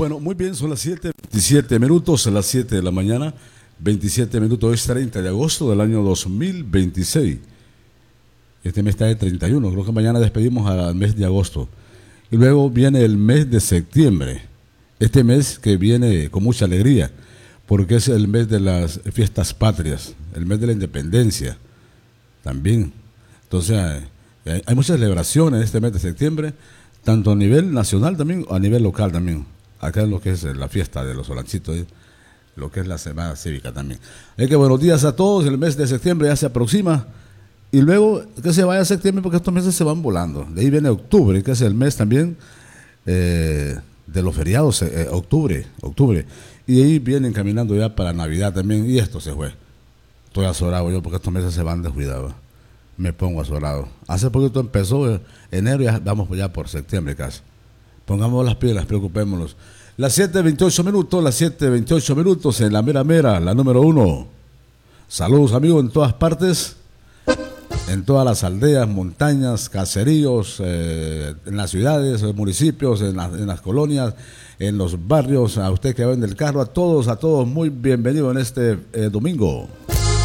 Bueno, muy bien, son las 7:27, a las 7 de la mañana, 27 minutos, es 30 de agosto del año 2026. Este mes está de 31, creo que mañana despedimos al mes de agosto. Y luego viene el mes de septiembre, este mes que viene con mucha alegría, porque es el mes de las fiestas patrias, el mes de la independencia también. Entonces, hay muchas celebraciones en este mes de septiembre, tanto a nivel nacional también, a nivel local también. Acá es lo que es la fiesta de los Solancitos, lo que es la semana cívica también. Así que buenos días a todos, el mes de septiembre ya se aproxima, y luego que se vaya a septiembre porque estos meses se van volando. De ahí viene octubre, que es el mes también de los feriados, octubre, y de ahí vienen caminando ya para Navidad también, y esto se fue. Estoy azorado yo porque estos meses se van descuidados. Me pongo azorado. Hace poquito empezó enero y ya vamos ya por septiembre casi. Pongamos las pilas, preocupémonos. Las 7:28 minutos en la mera, la número 1. Saludos amigos en todas partes, en todas las aldeas, montañas, caseríos, en las ciudades, en los municipios, en las colonias, en los barrios. A usted que vende el carro, a todos muy bienvenido en este domingo.